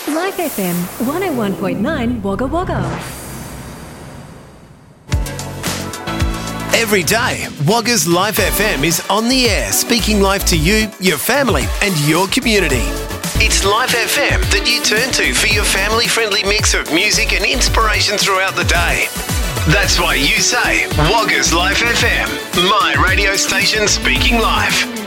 Life FM 101.9 Wagga Wagga. Every day, Wagga's Life FM is on the air, speaking life to you, your family and your community. It's Life FM that you turn to for your family-friendly mix of music and inspiration throughout the day. That's why you say, Wagga's Life FM, my radio station speaking life.